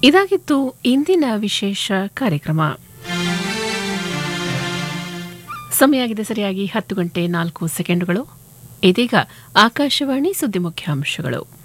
ಇದಾಗಿತ್ತು ಇಂದಿನ ವಿಶೇಷ ಕಾರ್ಯಕ್ರಮ. ಸಮಯ ಆಗಿದೆ ಸರಿಯಾಗಿ 10 ಗಂಟೆ 4 ಸೆಕೆಂಡುಗಳು. ಇದೀಗ ಆಕಾಶವಾಣಿ ಸುದ್ದಿ ಮುಖ್ಯಾಂಶಗಳು.